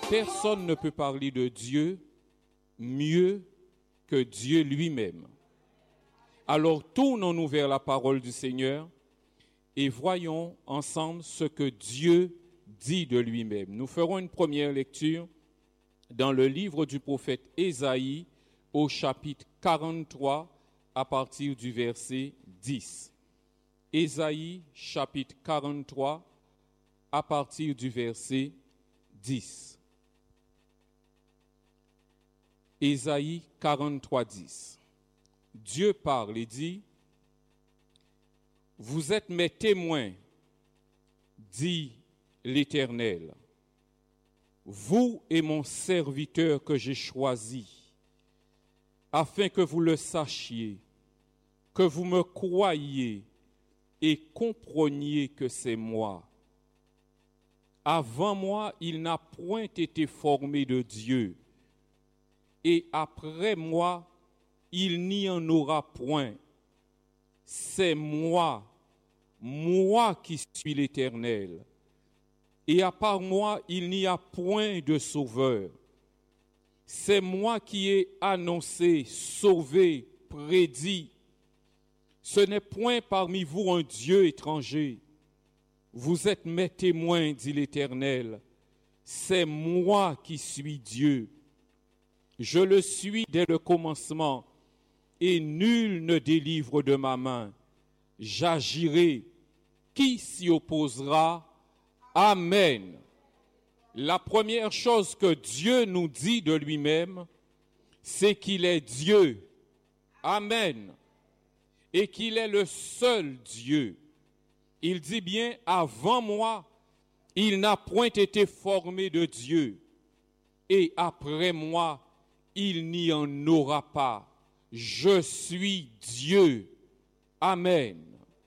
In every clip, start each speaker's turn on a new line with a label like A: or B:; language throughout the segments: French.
A: Personne ne peut parler de Dieu mieux que Dieu lui-même. Alors tournons-nous vers la parole du Seigneur et voyons ensemble ce que Dieu dit de lui-même. Nous ferons une première lecture dans le livre du prophète Ésaïe au chapitre 43 à partir du verset 10. Ésaïe chapitre 43 à partir du verset 10. Ésaïe 43, 10. Dieu parle et dit: « Vous êtes mes témoins, dit l'Éternel, vous et mon serviteur que j'ai choisi, afin que vous le sachiez, que vous me croyiez et compreniez que c'est moi. Avant moi, il n'a point été formé de Dieu, et après moi, il n'y en aura point. C'est moi, moi qui suis l'Éternel, et à part moi, il n'y a point de sauveur. C'est moi qui ai annoncé, sauvé, prédit. Ce n'est point parmi vous un Dieu étranger. Vous êtes mes témoins, dit l'Éternel. C'est moi qui suis Dieu. Je le suis dès le commencement, et nul ne délivre de ma main. J'agirai. Qui s'y opposera? Amen. La première chose que Dieu nous dit de lui-même, c'est qu'il est Dieu. Amen. Et qu'il est le seul Dieu. Il dit bien, avant moi, il n'a point été formé de Dieu. Et après moi, il n'y en aura pas. Je suis Dieu. Amen.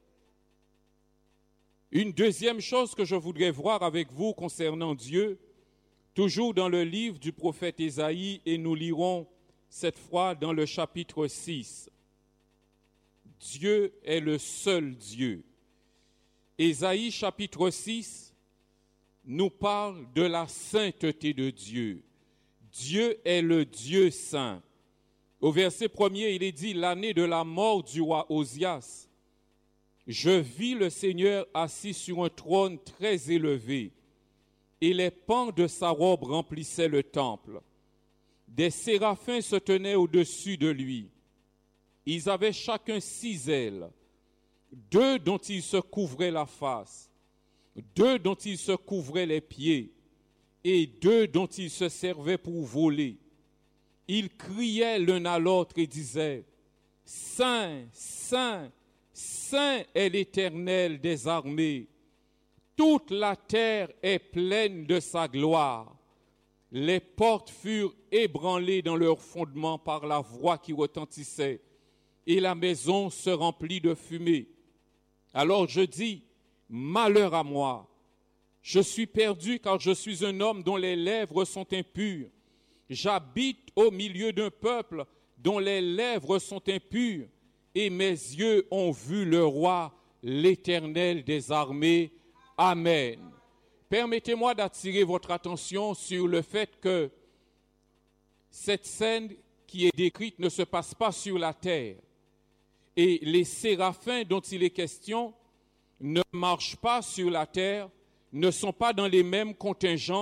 A: Une deuxième chose que je voudrais voir avec vous concernant Dieu, toujours dans le livre du prophète Ésaïe, et nous lirons cette fois dans le chapitre 6. Dieu est le seul Dieu. Ésaïe chapitre 6 nous parle de la sainteté de Dieu. Dieu est le Dieu saint. Au verset 1er, il est dit: l'année de la mort du roi Osias, je vis le Seigneur assis sur un trône très élevé, et les pans de sa robe remplissaient le temple. Des séraphins se tenaient au-dessus de lui. Ils avaient chacun 6 ailes, 2 dont ils se couvraient la face, 2 dont ils se couvraient les pieds, et 2 dont ils se servaient pour voler. Ils criaient l'un à l'autre et disaient: Saint, Saint, Saint est l'Éternel des armées. Toute la terre est pleine de sa gloire. Les portes furent ébranlées dans leur fondement par la voix qui retentissait, et la maison se remplit de fumée. Alors je dis: malheur à moi, je suis perdu, car je suis un homme dont les lèvres sont impures. J'habite au milieu d'un peuple dont les lèvres sont impures, et mes yeux ont vu le roi, l'Éternel des armées. Amen. Permettez-moi d'attirer votre attention sur le fait que cette scène qui est décrite ne se passe pas sur la terre. Et les séraphins dont il est question ne marchent pas sur la terre, ne sont pas dans les mêmes contingents